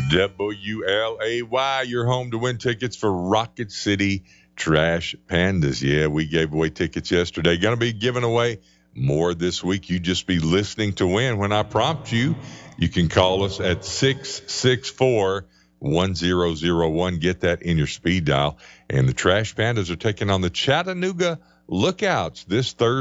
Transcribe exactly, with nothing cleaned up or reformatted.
W L A Y, your home to win tickets for Rocket City Trash Pandas. Yeah, we gave away tickets yesterday. Going to be giving away more this week. You just be listening to win. When I prompt you, you can call us at six six four, one zero zero one. Get that in your speed dial. And the Trash Pandas are taking on the Chattanooga Lookouts this Thursday.